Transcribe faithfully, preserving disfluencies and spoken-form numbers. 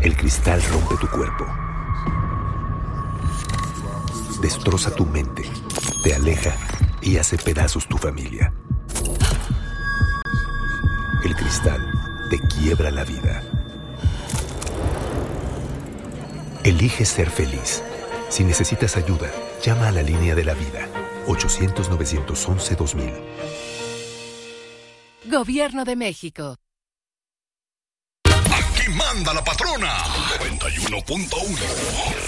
El cristal rompe tu cuerpo. Destroza tu mente, te aleja y hace pedazos tu familia. El cristal te quiebra la vida. Elige ser feliz. Si necesitas ayuda, llama a la línea de la vida. ochocientos, novecientos once, dos mil. Gobierno de México. Aquí manda la patrona. noventa y uno punto uno.